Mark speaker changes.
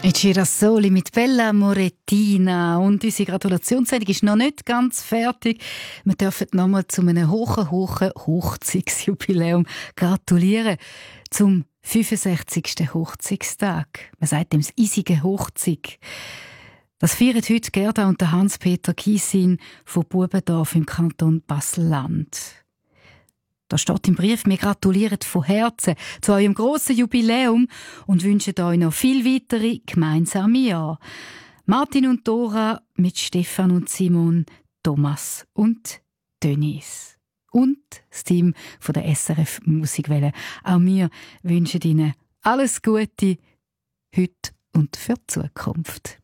Speaker 1: Girasoli mit Bella Morettina. Und unsere Gratulationssendung ist noch nicht ganz fertig. Wir dürfen nochmal zu einem hohen Hochzeitsjubiläum gratulieren. Zum 65. Hochzeitstag. Man sagt dem das eisige Hochzeug. Das feiern heute Gerda und der Hans-Peter Gysin von Bubendorf im Kanton Basel-Land. Da steht im Brief, wir gratulieren von Herzen zu eurem grossen Jubiläum und wünschen euch noch viel weitere gemeinsame Jahre. Martin und Dora mit Stefan und Simon, Thomas und Denise. Und das Team von der SRF Musikwelle. Auch wir wünschen Ihnen alles Gute heute und für die Zukunft.